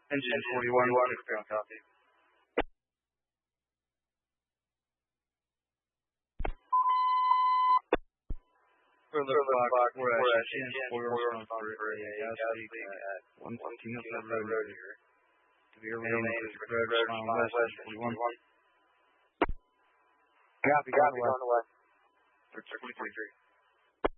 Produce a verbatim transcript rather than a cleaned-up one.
Engine forty-one, six copy. For the Fox, we're at four on for a gas leak at one fifteen up that road here. To be remain is road on west forty-one. Copy, copy, on the west. For twenty-three.